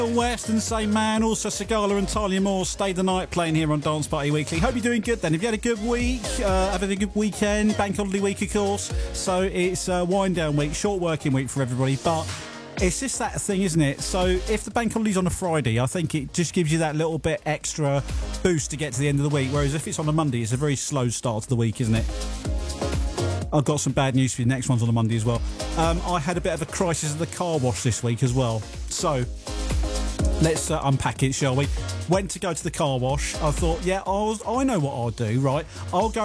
West and Say Man, also Sigala and Talia Moore stayed the night playing here on Dance Party Weekly. Hope you're doing good then. Have you had a good week? Having a good weekend? Bank holiday week, of course. So it's a wind down week, short working week for everybody, but it's just that thing, isn't it? So if the bank holiday's on a Friday, I think it just gives you that little bit extra boost to get to the end of the week, whereas if it's on a Monday, it's a very slow start to the week, isn't it? I've got some bad news for you. Next one's on a Monday as well. I had a bit of a crisis at the car wash this week as well. So let's unpack it, shall we? Went to go to the car wash. I thought, yeah, I know what I'll do, right? I'll go